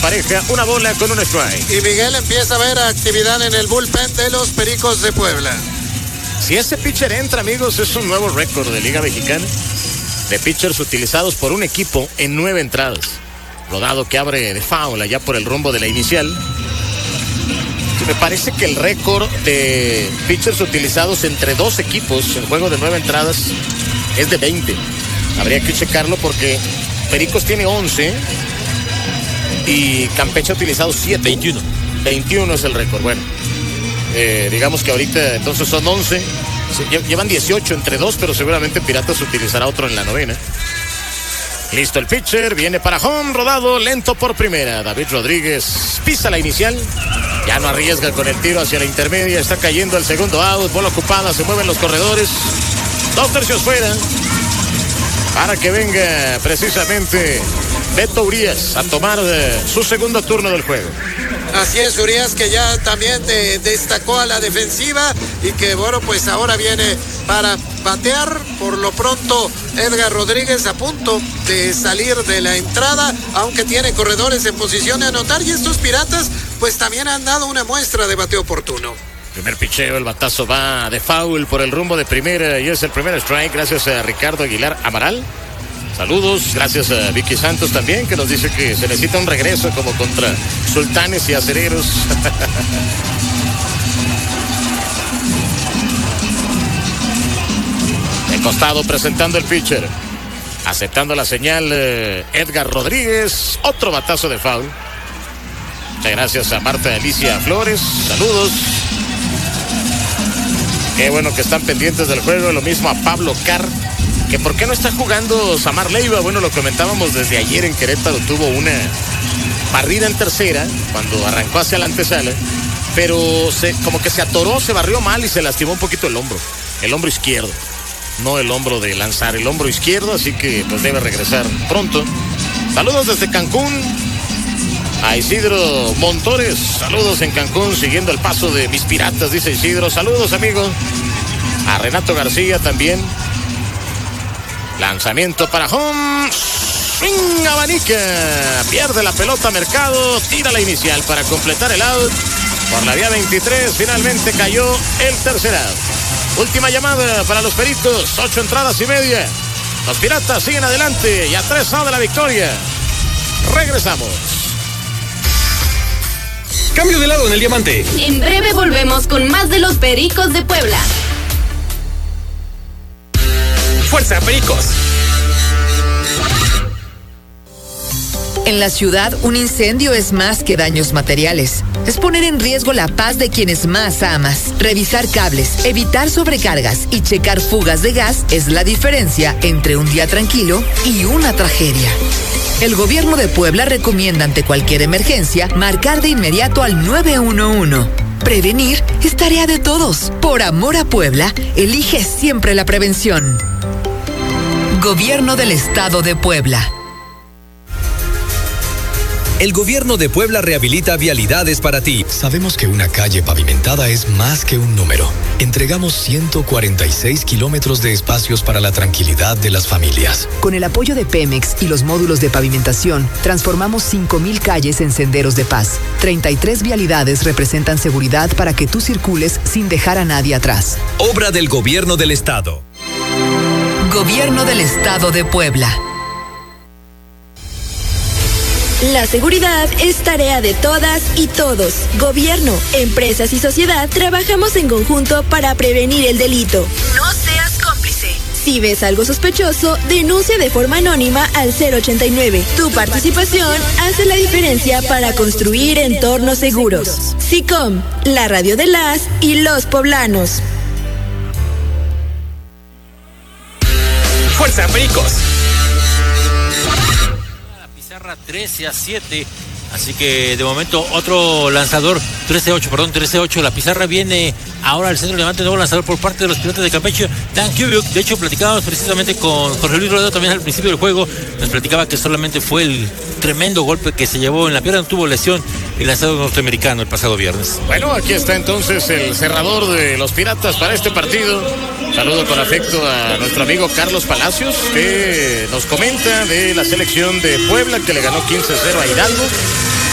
empareja una bola con un strike. Y Miguel empieza a ver actividad en el bullpen de los Pericos de Puebla. Si ese pitcher entra, amigos, es un nuevo récord de Liga Mexicana de pitchers utilizados por un equipo en 9 entradas. Rodado que abre de foul allá por el rumbo de la inicial. Me parece que el récord de pitchers utilizados entre 2 equipos en juego de 9 entradas es de 20. Habría que checarlo porque Pericos tiene 11 y Campeche ha utilizado 7. 21 es el récord. Bueno, digamos que ahorita entonces son 11. Llevan 18 entre 2, pero seguramente Piratas utilizará otro en la 9ª. Listo el pitcher, viene para home, rodado, lento por primera. David Rodríguez pisa la inicial. Ya no arriesga con el tiro hacia la intermedia. Está cayendo el segundo out. Bola ocupada. Se mueven los corredores. 2 tercios fuera. Para que venga precisamente Beto Urias a tomar su segundo turno del juego. Así es, Urias, que ya también destacó a la defensiva y que, bueno, pues ahora viene para batear. Por lo pronto, Edgar Rodríguez a punto de salir de la entrada, aunque tiene corredores en posición de anotar. Y estos Piratas, pues también han dado una muestra de bateo oportuno. Primer picheo, el batazo va de foul por el rumbo de primera y es el primer strike gracias a Ricardo Aguilar Amaral. Saludos, gracias a Vicky Santos también, que nos dice que se necesita un regreso como contra Sultanes y Acereros. El costado presentando el pitcher. Aceptando la señal Edgar Rodríguez. Otro batazo de foul. Muchas gracias a Marta Alicia Flores. Saludos. Qué bueno que están pendientes del juego. Lo mismo a Pablo Carr. Que por qué no está jugando Samar Leiva. Bueno, lo comentábamos desde ayer en Querétaro. Tuvo una barrida en tercera cuando arrancó hacia la antesala. Pero como que se atoró, se barrió mal y se lastimó un poquito el hombro izquierdo. No el hombro de lanzar, el hombro izquierdo. Así que pues debe regresar pronto. Saludos desde Cancún a Isidro Montores. Saludos en Cancún, siguiendo el paso de mis Piratas, dice Isidro. Saludos, amigo. A Renato García también. Lanzamiento para home. Swing, abanica. Pierde la pelota Mercado. Tira la inicial para completar el out. Por la vía 23 finalmente cayó el tercer out. Última llamada para los Peritos. 8 entradas y media. Los Piratas siguen adelante y a 3 out de la victoria. Regresamos. Cambio de lado en el diamante. En breve volvemos con más de los Pericos de Puebla. ¡Fuerza, Pericos! En la ciudad, un incendio es más que daños materiales. Es poner en riesgo la paz de quienes más amas. Revisar cables, evitar sobrecargas y checar fugas de gas es la diferencia entre un día tranquilo y una tragedia. El gobierno de Puebla recomienda ante cualquier emergencia marcar de inmediato al 911. Prevenir es tarea de todos. Por amor a Puebla, elige siempre la prevención. Gobierno del Estado de Puebla. El Gobierno de Puebla rehabilita vialidades para ti. Sabemos que una calle pavimentada es más que un número. Entregamos 146 kilómetros de espacios para la tranquilidad de las familias. Con el apoyo de Pemex y los módulos de pavimentación, transformamos 5,000 calles en senderos de paz. 33 vialidades representan seguridad para que tú circules sin dejar a nadie atrás. Obra del Gobierno del Estado. Gobierno del Estado de Puebla. La seguridad es tarea de todas y todos. Gobierno, empresas y sociedad trabajamos en conjunto para prevenir el delito. No seas cómplice. Si ves algo sospechoso, denuncia de forma anónima al 089. Tu participación hace la diferencia para construir entornos seguros. SICOM, la radio de las y los poblanos. ¡Fuerza, Pericos! 13-7, así que de momento otro lanzador, 13-8, la pizarra viene ahora al centro de levante, nuevo lanzador por parte de los Piratas de Campeche, Dan Kubiuk. De hecho platicábamos precisamente con Jorge Luis Rodeo también al principio del juego, nos platicaba que solamente fue el tremendo golpe que se llevó en la pierna, no tuvo lesión el lanzador norteamericano el pasado viernes. Bueno, aquí está entonces el cerrador de los Piratas para este partido. Saludo con afecto a nuestro amigo Carlos Palacios, que nos comenta de la selección de Puebla, que le ganó 15-0 a Hidalgo.